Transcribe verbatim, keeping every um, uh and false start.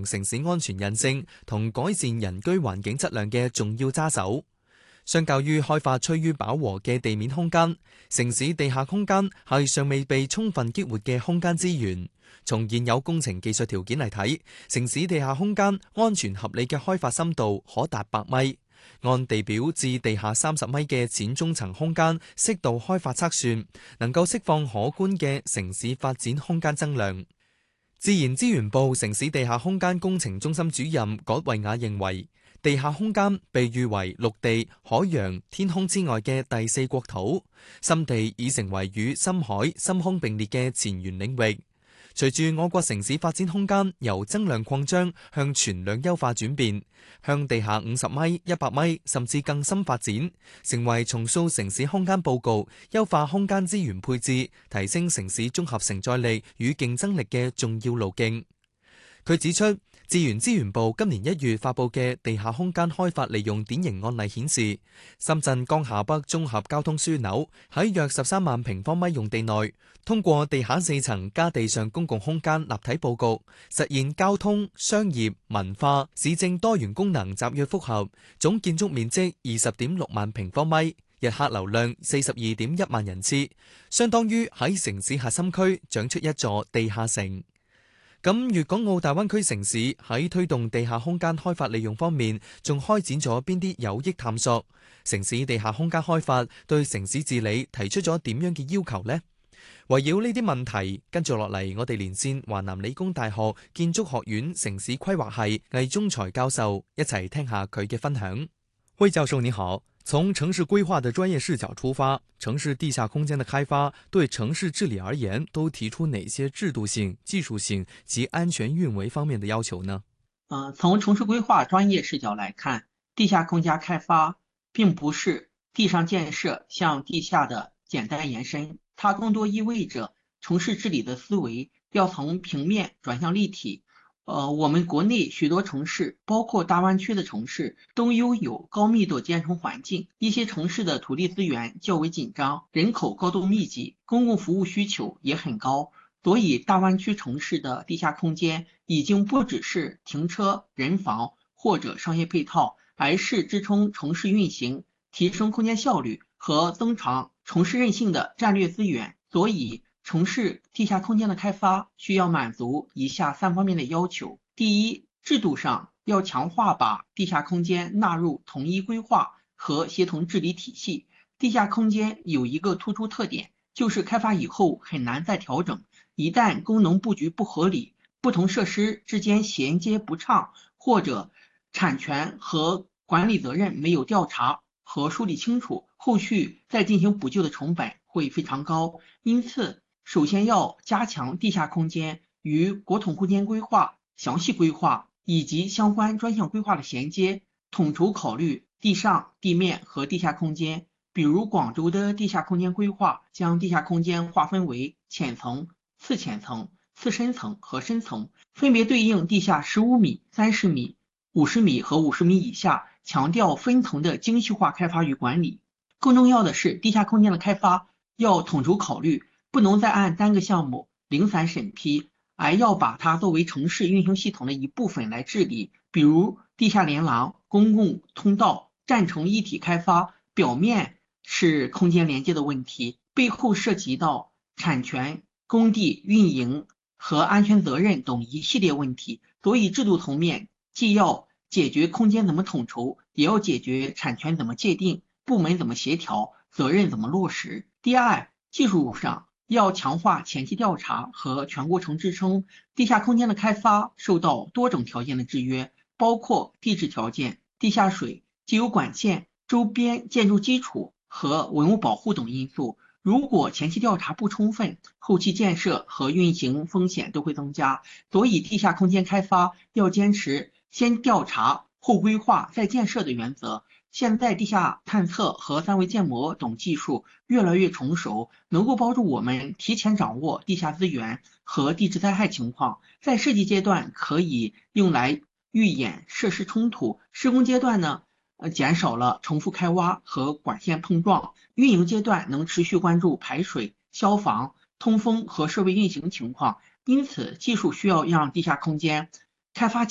城市安全韌性同改善人居環境質量嘅重要揸手。相較於開發趨於飽和嘅地面空間，城市地下空間係尚未被充分激活嘅空間資源。從現有工程技術條件嚟睇，城市地下空間安全合理嘅開發深度可達百米。按地表至地下三十米嘅淺中層空間適度開發測算，能夠釋放可觀嘅城市發展空間增量。自然資源部城市地下空間工程中心主任葛惠雅認為，地下空間被譽為陸地、海洋、天空之外嘅第四國土，深地已成為與深海、深空並列嘅前沿領域。隨住我國城市發展空間由增量擴張向存量優化轉變，向地下五十米、一百米甚至更深發展，成為重塑城市空間佈局、優化空間資源配置、提升城市綜合承載力與競爭力嘅重要路徑。佢指出，自然資源部今年一月發布嘅地下空間開發利用典型案例顯示，深圳江夏北綜合交通樞紐喺約十三萬平方米用地內，通過地下四層加地上公共空間立體佈局，實現交通、商業、文化、市政多元功能集約複合，總建築面積二十點六萬平方米，日客流量四十二點一萬人次，相當於喺城市核心區長出一座地下城。咁粵港澳大灣區城市喺推動地下空間開發利用方面，仲開展咗邊啲有益探索？城市地下空間開發對城市治理提出咗點樣嘅要求呢？圍繞呢啲問題，跟住落嚟，我哋連線華南理工大學建築學院城市規劃系魏忠才教授，一齊聽下佢嘅分享。魏教授你好。從城市規劃的專業視角出發，城市地下空間的開發對城市治理而言都提出哪些制度性、技術性及安全運維方面的要求呢？ 呃，從城市規劃專業視角來看，地下空間開發並不是地上建設向地下的簡單延伸，它更多意味着城市治理的思維要從平面轉向立體。呃，我們國內許多城市，包括大灣區的城市，都擁有高密度建成環境。一些城市的土地資源較為緊張，人口高度密集，公共服務需求也很高。所以，大灣區城市的地下空間已經不只是停車、人防或者商業配套，而是支撐城市運行、提升空間效率和增強城市韌性的戰略資源。所以，城市地下空間的開發需要滿足以下三方面的要求。第一，制度上要強化把地下空間納入統一規劃和協同治理體系。地下空間有一個突出特點，就是開發以後很難再調整。一旦功能佈局不合理，不同設施之間銜接不暢，或者產權和管理責任沒有調查和梳理清楚，後續再進行補救的成本會非常高。因此，首先要加強地下空間與國土空間規劃、詳細規劃以及相關專項規劃的銜接，統籌考慮地上、地面和地下空間。比如廣州的地下空間規劃將地下空間劃分為淺層、次淺層、次深層和深層，分別對應地下十五米、三十米、五十米和五十米以下，強調分層的精細化開發與管理。更重要的是，地下空間的開發要統籌考慮，不能再按單個項目零散審批，而要把它作為城市運行系統的一部分來治理。比如地下連廊、公共通道、佔城一體開發，表面是空間連接的問題，背後涉及到產權、工地運營和安全責任等一系列問題。所以制度層面既要解決空間怎麼統籌，也要解決產權怎麼界定，部門怎麼協調，責任怎麼落實。第二，技術上要強化前期調查和全過程支撐。地下空間的開發受到多種條件的制約，包括地質條件、地下水、既有管線、周邊建築基礎和文物保護等因素。如果前期調查不充分，後期建設和運行風險都會增加。所以地下空間開發要堅持先調查、後規劃、再建設的原則。現在地下探測和三維建模等技術越來越成熟，能夠幫助我們提前掌握地下資源和地質災害情況。在設計階段可以用來預演設施衝突，施工階段呢，呃，減少了重複開挖和管線碰撞。運營階段能持續關注排水、消防、通風和設備運行情況。因此，技術需要讓地下空間開發